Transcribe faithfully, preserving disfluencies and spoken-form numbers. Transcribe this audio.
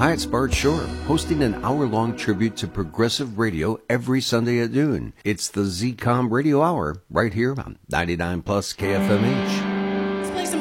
Hi, it's Bart Shore, hosting an hour-long tribute to progressive radio every Sunday at noon. It's the Z COM Radio Hour, right here on ninety-nine plus K F M H. Let's play some